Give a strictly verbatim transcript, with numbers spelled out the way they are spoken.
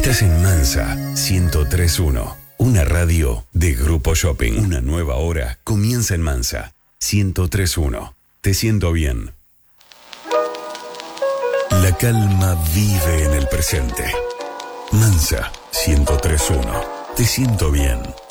Estás en Mansa ciento tres punto uno, una radio de Grupo Shopping. Una nueva hora comienza en Mansa ciento tres punto uno. Te siento bien. La calma vive en el presente. Mansa ciento tres punto uno. Te siento bien.